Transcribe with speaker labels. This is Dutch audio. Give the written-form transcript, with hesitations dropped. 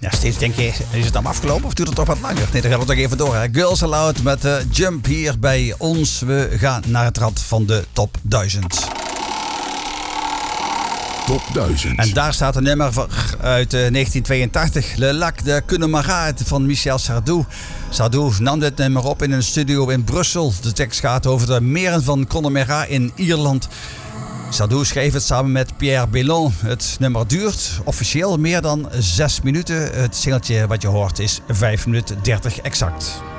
Speaker 1: Ja, steeds denk je, is het dan afgelopen of duurt het toch wat langer? Nee, dan gaan we toch even door. Hè? Girls Aloud met Jump hier bij ons. We gaan naar het rad van de top 1000.
Speaker 2: Top 1000.
Speaker 1: En daar staat een nummer uit 1982. Le Lac de Connemara van Michel Sardou. Sardou nam dit nummer op in een studio in Brussel. De tekst gaat over de meren van Connemara in Ierland. Sardou schreef het samen met Pierre Bellon. Het nummer duurt officieel meer dan 6 minuten. Het singeltje wat je hoort is 5 minuten 30 exact.